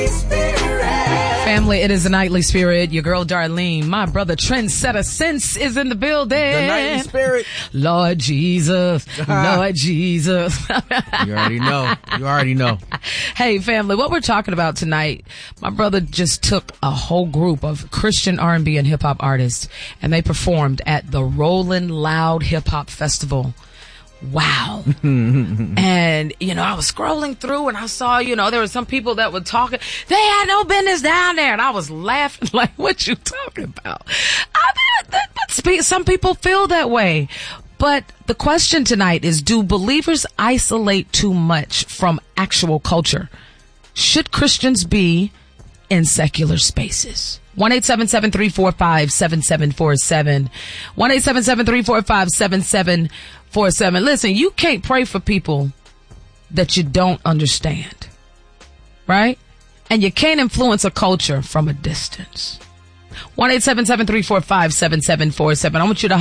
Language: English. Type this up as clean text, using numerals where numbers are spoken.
Family, it is the Nightly Spirit. Your girl Darlene, my brother Trendsetter Sense is in the building. The Nightly Spirit. Lord Jesus. Lord Jesus. You already know. You already know. Hey, family, what we're talking about tonight, my brother just took a whole group of Christian R&B and hip-hop artists, and they performed at the Rolling Loud Hip-Hop Festival. Wow. And, I was scrolling through and I saw, there were some people that were talking. They had no business down there. And I was laughing like, what you talking about? Some people feel that way. But the question tonight is, do believers isolate too much from actual culture? Should Christians be in secular spaces? 1-877-345-7747. 1-877-345-7747. Listen, you can't pray for people that you don't understand, right? And you can't influence a culture from a distance. 1-877-345-7747. I want you to